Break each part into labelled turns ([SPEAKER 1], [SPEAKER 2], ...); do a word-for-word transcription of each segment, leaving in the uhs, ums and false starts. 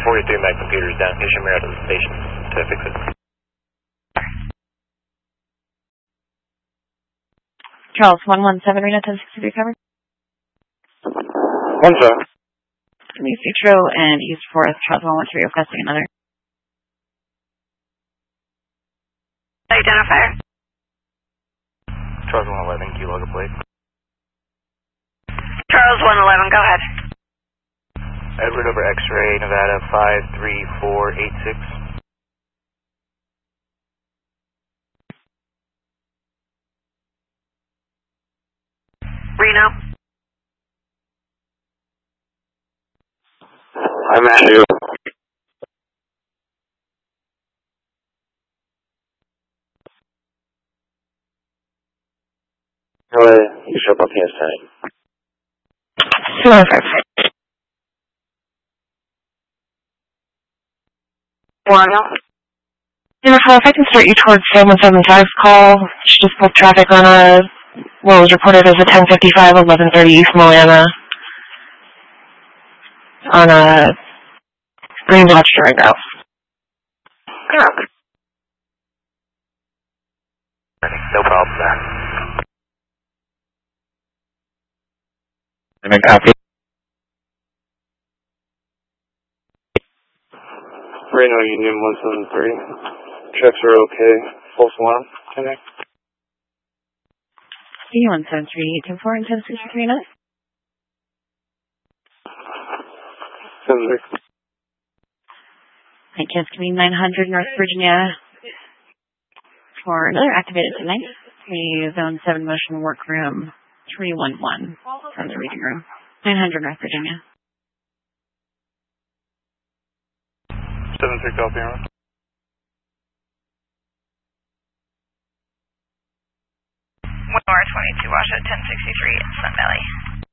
[SPEAKER 1] forty-three, my computer's down. You should mirror out of the station to fix it.
[SPEAKER 2] Charles, one one seven, Reno, ten sixty-three covered.
[SPEAKER 3] One seven.
[SPEAKER 2] New Futuro and East Forest, Charles one one three, requesting another.
[SPEAKER 4] Identifier.
[SPEAKER 1] Charles one eleven, Key Logo Plate.
[SPEAKER 4] Charles one eleven, go ahead.
[SPEAKER 1] Edward over X-Ray, Nevada, five three four eight six.
[SPEAKER 4] Reno.
[SPEAKER 3] I'm at you. Go ahead. You show up on P S A.
[SPEAKER 2] two one five.
[SPEAKER 4] One.
[SPEAKER 2] Zero four, if I can start you towards seven one seven five's call, she just booked traffic on a, what was reported as a ten fifty-five, eleven thirty East Moana on a Green Lodge Drive route.
[SPEAKER 1] No problem there.
[SPEAKER 3] And a copy. Reno Union one seven three. Checks are okay. False alarm. Connect.
[SPEAKER 2] E one seven three eight two four and ten sixty-three nine.
[SPEAKER 3] seven six.
[SPEAKER 2] I guess give me nine hundred North Virginia for another activated tonight. The Zone seven Motion Workroom three one one from the reading room. nine hundred North Virginia.
[SPEAKER 1] seven three, copy, on.
[SPEAKER 4] one hour twenty-two, Washoe, ten sixty-three in Sun Valley.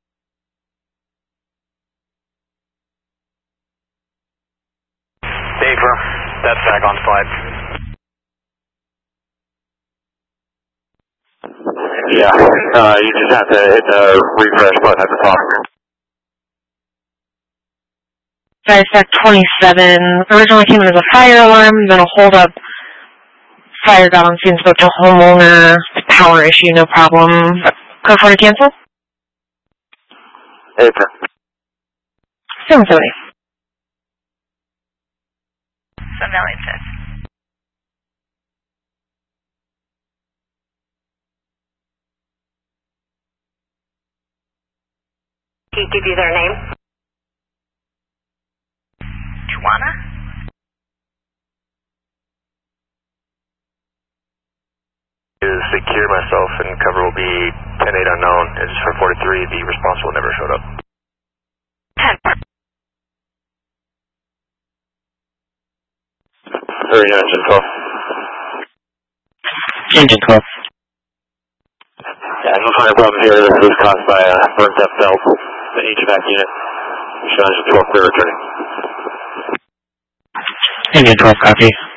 [SPEAKER 1] Safer. That's back on flight.
[SPEAKER 3] Yeah. Uh, you just have to hit the refresh button at the top.
[SPEAKER 2] Dispatch twenty-seven originally came in as a fire alarm, then a hold up. Fire got on scene, spoke to homeowner. Power issue, no problem. Code four to cancel?
[SPEAKER 3] April.
[SPEAKER 2] seven seventy.
[SPEAKER 4] Sun Valley says. Can you give you their name? Juana?
[SPEAKER 1] Is secure myself and cover will be ten eight unknown. Is for forty-three. The responsible never showed up.
[SPEAKER 4] ten.
[SPEAKER 3] Hurry, engine twelve.
[SPEAKER 5] Engine twelve.
[SPEAKER 3] Yeah, no kind of problem here. This was caused by a burnt up belt. The H V A C unit. Engine twelve, clear returning.
[SPEAKER 5] Engine twelve, copy.